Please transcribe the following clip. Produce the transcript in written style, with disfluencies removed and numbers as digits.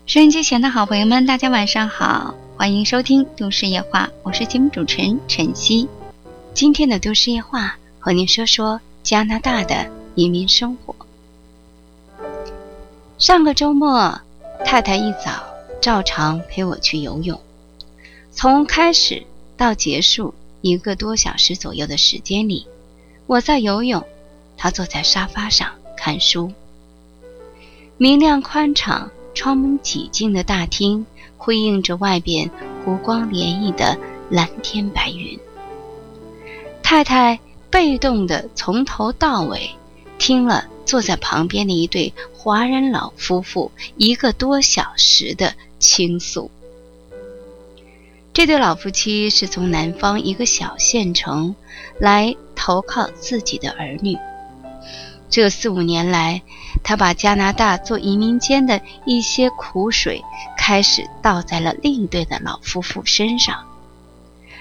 收音机前的好朋友们，大家晚上好，欢迎收听都市夜话，我是节目主持人晨曦。今天的都市夜话和您说说加拿大的移民生活。上个周末，太太一早照常陪我去游泳，从开始到结束1个多小时左右的时间里，我在游泳，她坐在沙发上看书。明亮宽敞、窗门几净的大厅辉映着外边湖光涟漪的蓝天白云。太太被动地从头到尾听了坐在旁边的一对华人老夫妇1个多小时的倾诉。这对老夫妻是从南方一个小县城来投靠自己的儿女。这4、5年来，他把加拿大做移民间的一些苦水开始倒在了另一对的老夫妇身上。